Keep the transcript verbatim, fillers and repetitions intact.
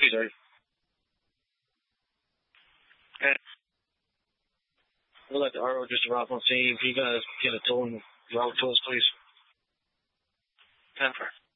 two thirty. Okay. We'll let the R O just arrive on scene. If you guys get a tool and drive to us, please. ten four.